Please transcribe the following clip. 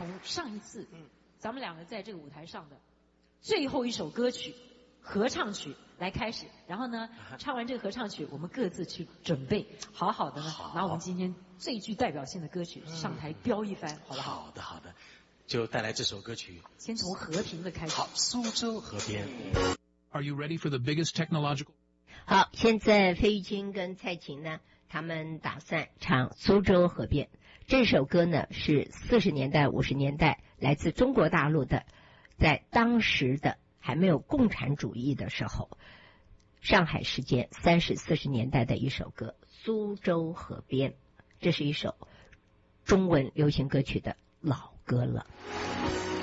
从上一次咱们两个在这个舞台上的最后一首歌曲合唱曲来开始，然后呢，唱完这个合唱曲，我们各自去准备，好好的呢，拿我们今天最具代表性的歌曲上台飙一番，好不好？ 好的，好的，就带来这首歌曲。 先从和平的开始。 好，苏州河边。 Are you ready for the biggest technological? 好，现在费玉清跟蔡琴呢，他们打算唱《苏州河边》。这首歌呢是40年代、50年代来自中国大陆的，在当时的还没有共产主义的时候，上海时间30、40年代的一首歌《苏州河边》，这是一首中文流行歌曲的老歌了。